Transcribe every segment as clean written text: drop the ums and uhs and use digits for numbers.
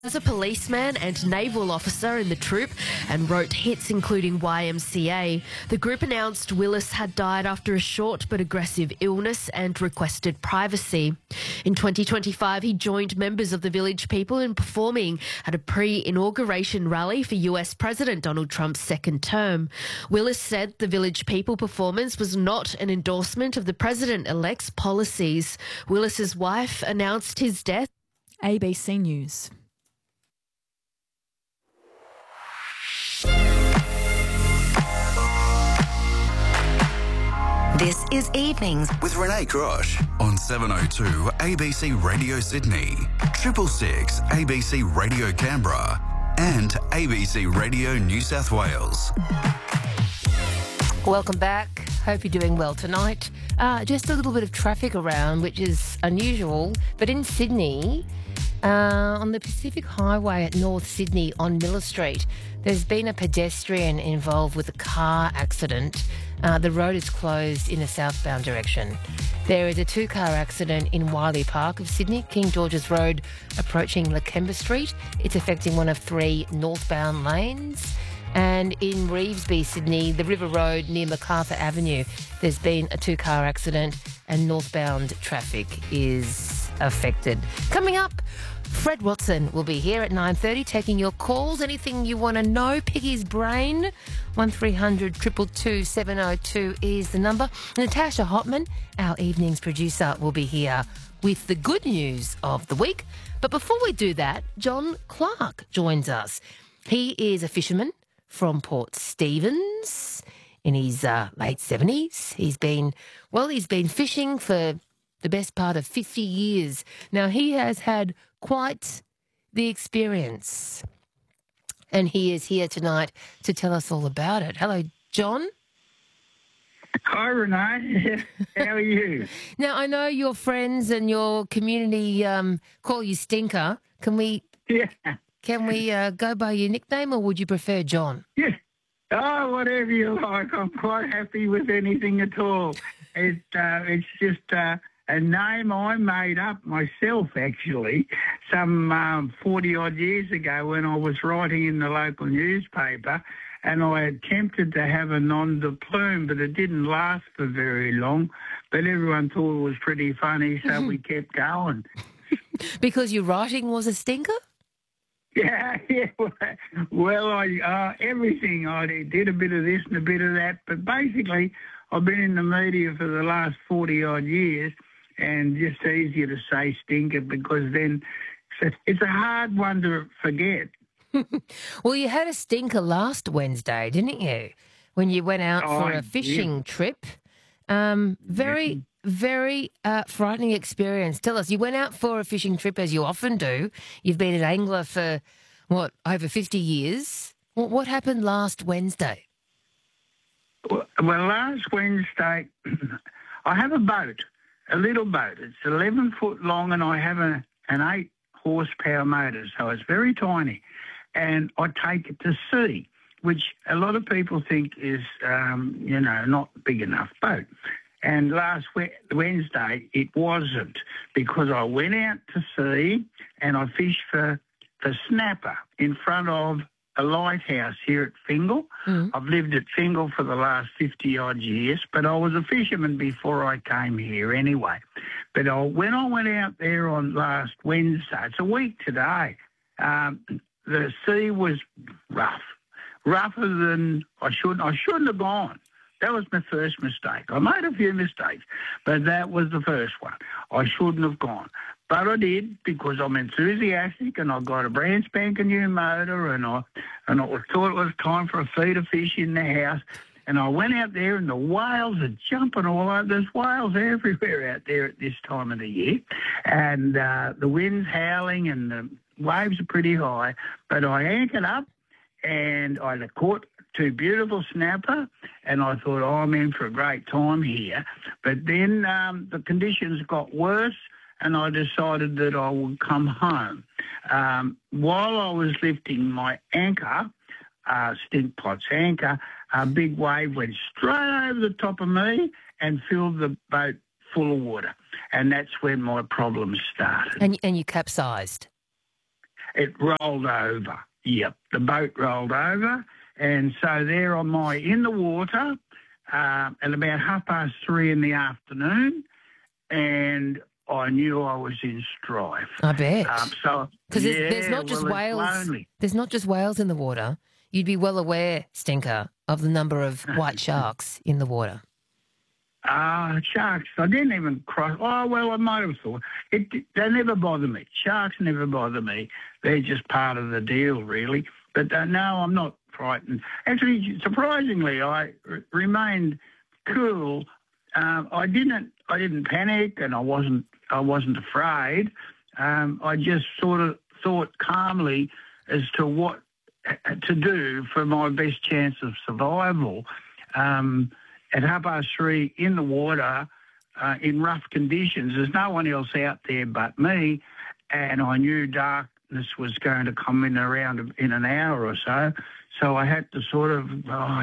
As a policeman and naval officer in the troop and wrote hits including YMCA, the group announced Willis had died after a short but aggressive illness and requested privacy. In 2025, he joined members of the Village People in performing at a pre-inauguration rally for US President Donald Trump's second term. Willis said the Village People performance was not an endorsement of the president-elect's policies. Willis's wife announced his death. ABC News. This is Evenings with Renee Crosh on 702 ABC Radio Sydney, 666 ABC Radio Canberra and ABC Radio New South Wales. Welcome back. Hope you're doing well tonight. Just a little bit of traffic around, which is unusual, but in Sydney, on the Pacific Highway at North Sydney on Miller Street, there's been a pedestrian involved with a car accident. The road is closed in a southbound direction. There is a two-car accident in Wiley Park of Sydney, King George's Road approaching Lakemba Street. It's affecting one of three northbound lanes. And in Revesby, Sydney, the River Road near MacArthur Avenue, there's been a two-car accident and northbound traffic is affected. Coming up, Fred Watson will be here at 9:30 taking your calls. Anything you want to know, pick his brain. 1300 222 702 is the number. Natasha Hotman, our evenings producer, will be here with the good news of the week. But before we do that, John Clark joins us. He is a fisherman from Port Stephens in his late 70s. He's been fishing for the best part of 50 years. Now, he has had quite the experience, and he is here tonight to tell us all about it. Hello, John. Hi, Renee. How are you? Now, I know your friends and your community call you Stinker. Can we go by your nickname, or would you prefer John? Yeah. Oh, whatever you like. I'm quite happy with anything at all. It's just a name I made up myself, actually, some 40-odd years ago when I was writing in the local newspaper, and I attempted to have a nom de plume, but it didn't last for very long. But everyone thought it was pretty funny, so we kept going. Because your writing was a stinker? Yeah. Well, everything. I did a bit of this and a bit of that, but basically I've been in the media for the last 40-odd years, and just easier to say stinker because then it's a hard one to forget. Well, you had a stinker last Wednesday, didn't you, when you went out for a fishing trip? Very frightening experience. Tell us, you went out for a fishing trip as you often do. You've been an angler for, over 50 years. What happened last Wednesday? Well, last Wednesday, I have a boat, a little boat. It's 11 foot long, and I have an 8-horsepower motor, so it's very tiny. And I take it to sea, which a lot of people think is, not big enough boat. And last Wednesday, it wasn't, because I went out to sea and I fished for snapper in front of a lighthouse here at Fingal. I've lived at Fingal for the last 50-odd years, but I was a fisherman before I came here anyway. But when I went out there on last Wednesday, it's a week today, the sea was rougher than I shouldn't have gone. That was my first mistake. I made a few mistakes, but that was the first one. I shouldn't have gone. But I did because I'm enthusiastic and I got a brand spanking new motor and I thought it was time for a feed of fish in the house. And I went out there and the whales are jumping all over. There's whales everywhere out there at this time of the year. And the wind's howling and the waves are pretty high. But I anchored up and I caught two beautiful snapper, and I thought, I'm in for a great time here. But then the conditions got worse, and I decided that I would come home. While I was lifting my anchor, Stink Pot's anchor, a big wave went straight over the top of me and filled the boat full of water. And that's when my problems started. And you capsized? It rolled over. Yep, the boat rolled over. And so there am I in the water at about 3:30 in the afternoon, and I knew I was in strife. I bet. So Because there's not just it's whales. lonely. There's not just whales in the water. You'd be well aware, Stinker, of the number of white sharks in the water. Sharks. I didn't even cross. Oh, well, I might have thought. They never bother me. Sharks never bother me. They're just part of the deal, really. But no, I'm not frightened. Actually, surprisingly, I remained cool. I didn't panic, and I wasn't afraid. I just sort of thought calmly as to what to do for my best chance of survival. At 3:30 in the water, in rough conditions, there's no one else out there but me, and I knew darkness was going to come in around in an hour or so. So I had to sort of,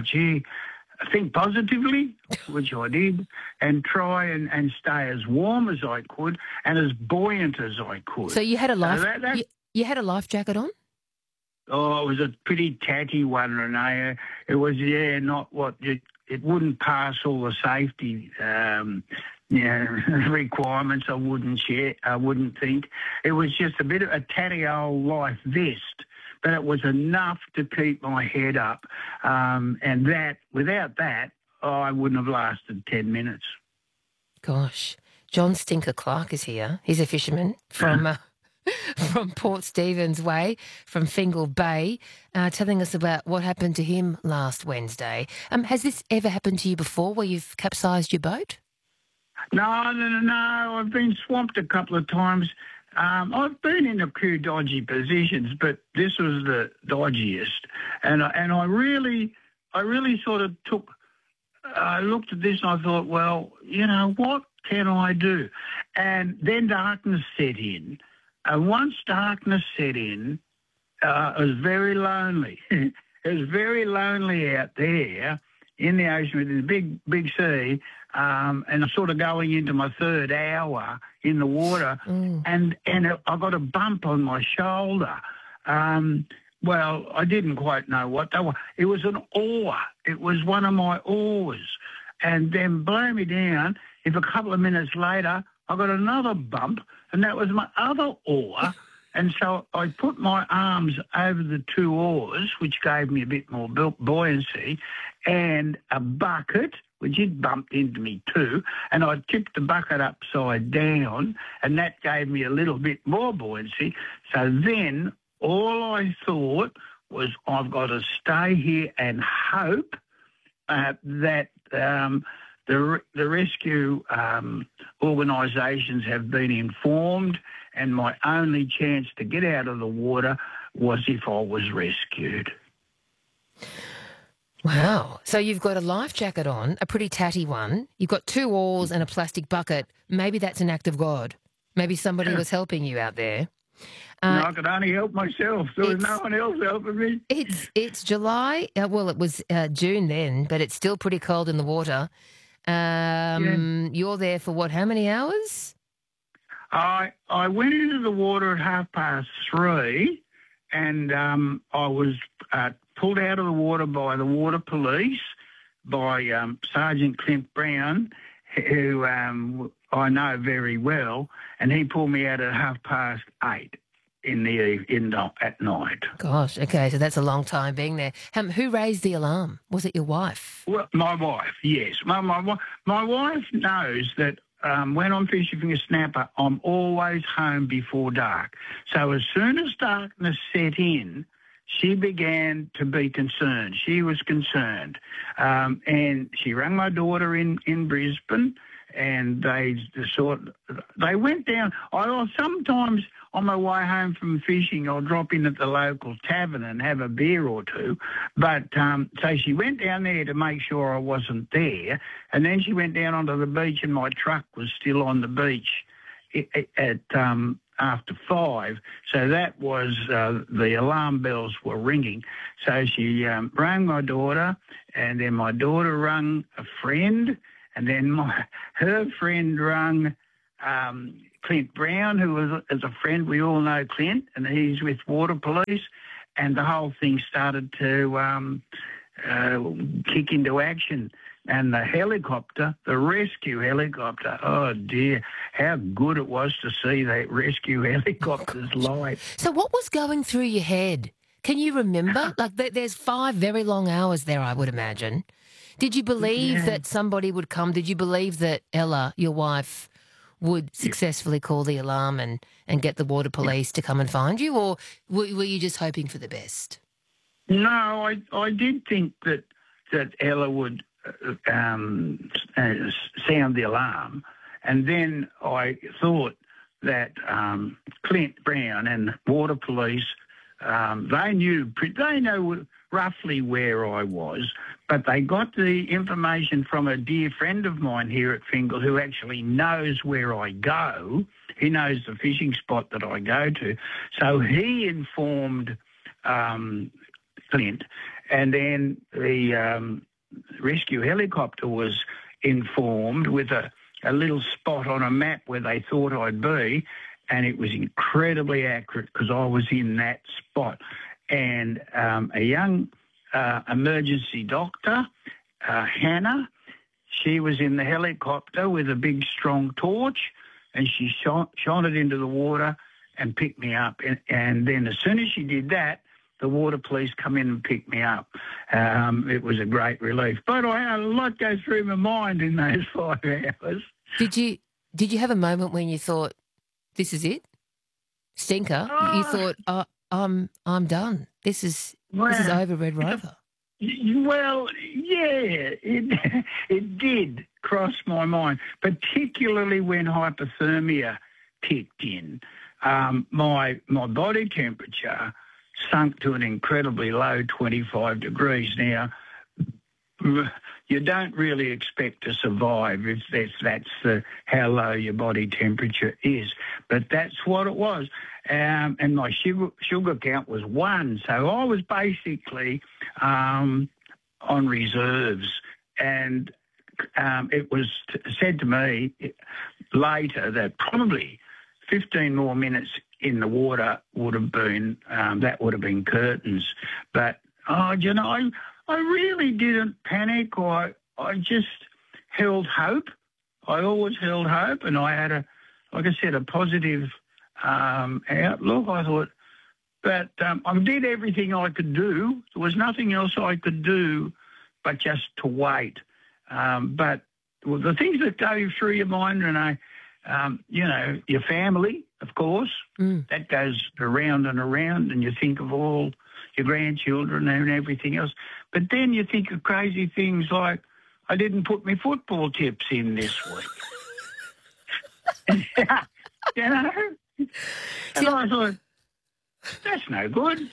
think positively, which I did, and try and stay as warm as I could and as buoyant as I could. So you had a life. You had a life jacket on? Oh, it was a pretty tatty one, Renee. It was, not what it wouldn't pass all the safety requirements. I wouldn't think. It was just a bit of a tatty old life vest, but it was enough to keep my head up. And without that, I wouldn't have lasted 10 minutes. Gosh. John Stinker Clark is here. He's a fisherman from Port Stephens Way, from Fingal Bay, telling us about what happened to him last Wednesday. Has this ever happened to you before, where you've capsized your boat? No. I've been swamped a couple of times. I've been in a few dodgy positions, but this was the dodgiest. And I really sort of I looked at this and I thought, well, what can I do? And then darkness set in. And once darkness set in, it was very lonely. It was very lonely out there in the ocean with this big sea, and I'm sort of going into my third hour in the water, and I got a bump on my shoulder. Well, I didn't quite know what they were. It was an oar. It was one of my oars. And then blow me down, if a couple of minutes later I got another bump, and that was my other oar. And so I put my arms over the two oars, which gave me a bit more buoyancy, and a bucket, which it bumped into me too, and I tipped the bucket upside down, and that gave me a little bit more buoyancy. So then all I thought was, I've got to stay here and hope that the rescue organisations have been informed, and my only chance to get out of the water was if I was rescued. Wow. So you've got a life jacket on, a pretty tatty one. You've got two oars and a plastic bucket. Maybe that's an act of God. Maybe somebody was helping you out there. No, I could only help myself. There was no one else helping me. It's July. Well, it was June then, but it's still pretty cold in the water. You're there for what, how many hours? I went into the water at 3:30, and I was pulled out of the water by the water police, by Sergeant Clint Brown, who I know very well, and he pulled me out at 8:30 at night. Gosh, okay, so that's a long time being there. Who raised the alarm? Was it your wife? Well, my wife, yes. My wife knows that when I'm fishing for a snapper, I'm always home before dark. So as soon as darkness set in, she began to be concerned. She was concerned. And she rang my daughter in Brisbane, and they went down. Sometimes on my way home from fishing, I'll drop in at the local tavern and have a beer or two. But so she went down there to make sure I wasn't there, and then she went down onto the beach, and my truck was still on the beach at after 5. So that was the alarm bells were ringing. So she rang my daughter, and then my daughter rang a friend, and then her friend rang Clint Brown, who is a friend. We all know Clint, and he's with Water Police, and the whole thing started to kick into action. And the helicopter, the rescue helicopter, oh dear, how good it was to see that rescue helicopter's light. So what was going through your head? Can you remember? Like, there's 5 very long hours there, I would imagine. Did you believe that somebody would come? Did you believe that Ella, your wife, would successfully call the alarm and get the Water Police to come and find you? Or were you just hoping for the best? No, I did think that Ella would sound the alarm. And then I thought that Clint Brown and Water Police, they know roughly where I was, but they got the information from a dear friend of mine here at Fingal who actually knows where I go. He knows the fishing spot that I go to. So he informed Clint, and then the rescue helicopter was informed with a little spot on a map where they thought I'd be, and it was incredibly accurate because I was in that spot. And a young emergency doctor, Hannah, she was in the helicopter with a big, strong torch, and she shone it into the water and picked me up. And then as soon as she did that, the Water Police come in and picked me up. It was a great relief. But I had a lot go through my mind in those 5 hours. Did you have a moment when you thought, this is it? Stinker, you thought, I'm done. This is over, Red Rover. Well, yeah, it did cross my mind, particularly when hypothermia kicked in. My body temperature sunk to an incredibly low 25 degrees. Now, you don't really expect to survive if that's how low your body temperature is, but that's what it was. And my sugar count was 1, so I was basically on reserves. And it was said to me later that probably 15 more minutes in the water would have been curtains. But I really didn't panic. I just held hope. I always held hope, and I had a positive outlook. I thought, but I did everything I could do. There was nothing else I could do but just to wait. But the things that go through your mind, Renee, your family, of course, that goes around and around, and you think of all your grandchildren and everything else. But then you think of crazy things like, I didn't put my football tips in this week. You know? And I thought, that's no good.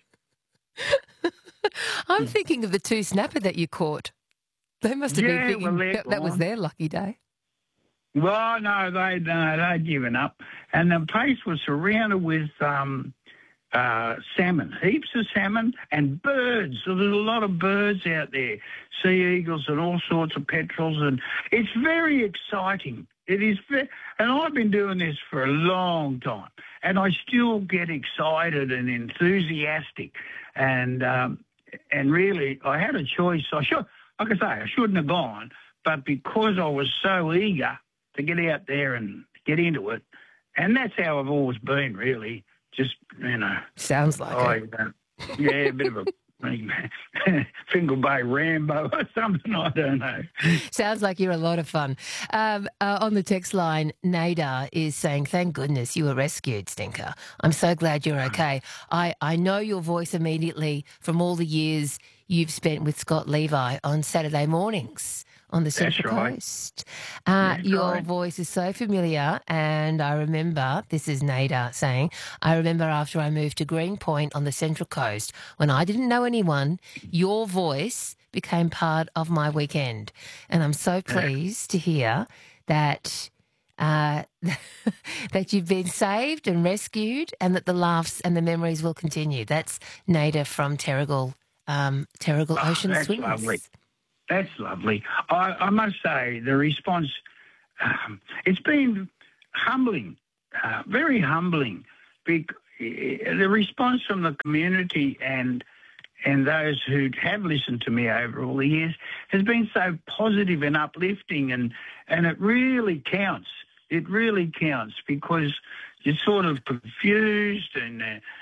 I'm thinking of the 2 snapper that you caught. They must have been thinking that was their lucky day. Well, no, they'd given up. And the place was surrounded with salmon, heaps of salmon and birds. So there's a lot of birds out there, sea eagles and all sorts of petrels. And it's very exciting. It is, and I've been doing this for a long time, and I still get excited and enthusiastic. And really, I had a choice. Like I say, I shouldn't have gone, but because I was so eager to get out there and get into it, and that's how I've always been, really. Just, Sounds like it. A bit of a Fingal Bay Rambo or something, I don't know. Sounds like you're a lot of fun. On the text line, Nada is saying, thank goodness you were rescued, Stinker. I'm so glad you're okay. I know your voice immediately from all the years you've spent with Scott Levi on Saturday mornings on the Central Coast. Your voice is so familiar, and I remember, this is Nada saying, I remember after I moved to Greenpoint on the Central Coast, when I didn't know anyone, your voice became part of my weekend. And I'm so pleased to hear that that you've been saved and rescued, and that the laughs and the memories will continue. That's Nada from Terrigal Ocean Swims. Lovely. That's lovely. I must say the response, it's been humbling, very humbling. The response from the community and those who have listened to me over all the years has been so positive and uplifting, and it really counts. It really counts because you're sort of confused and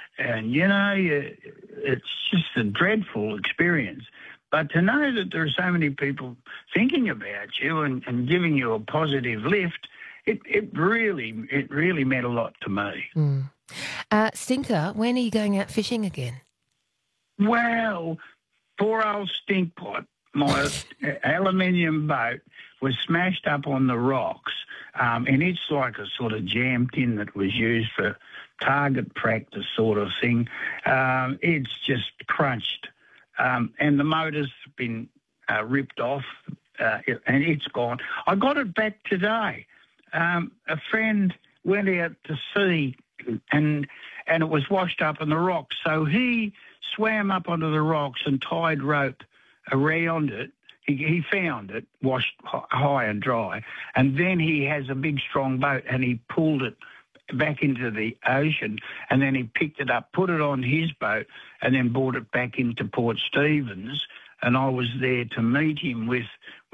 it's just a dreadful experience. But to know that there are so many people thinking about you and giving you a positive lift, it really meant a lot to me. Mm. Stinker, when are you going out fishing again? Well, poor old Stinkpot, my aluminium boat, was smashed up on the rocks, and it's like a sort of jam tin that was used for target practice sort of thing. It's just crunched, and the motor's been ripped off, and it's gone. I got it back today. A friend went out to sea, and it was washed up on the rocks, so he swam up onto the rocks and tied rope around it. He found it washed high and dry, and then he has a big strong boat and he pulled it back into the ocean, and then he picked it up, put it on his boat, and then brought it back into Port Stephens. And I was there to meet him with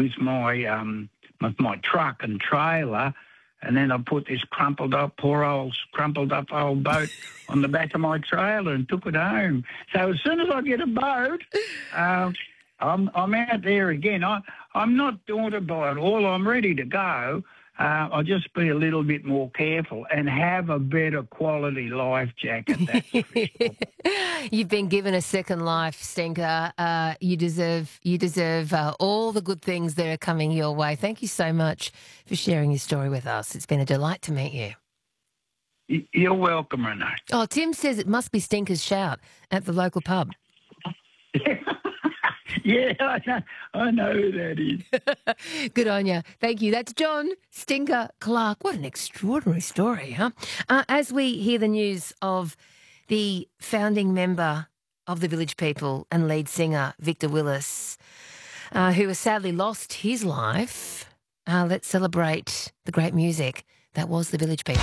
my truck and trailer. And then I put this crumpled up old boat on the back of my trailer and took it home. So as soon as I get a boat, I'm out there again. I'm not daunted by it all. I'm ready to go. I'll just be a little bit more careful and have a better quality life jacket. That's for sure. You've been given a second life, Stinker. You deserve all the good things that are coming your way. Thank you so much for sharing your story with us. It's been a delight to meet you. You're welcome, Renee. Oh, Tim says it must be Stinker's Shout at the local pub. Yeah, I know who that is. Good on you. Thank you. That's John Stinker Clark. What an extraordinary story, huh? As we hear the news of the founding member of the Village People and lead singer Victor Willis, who has sadly lost his life, let's celebrate the great music that was the Village People.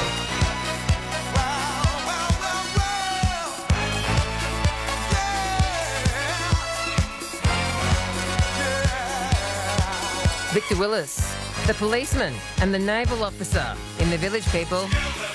Victor Willis, the policeman and the naval officer in the Village People.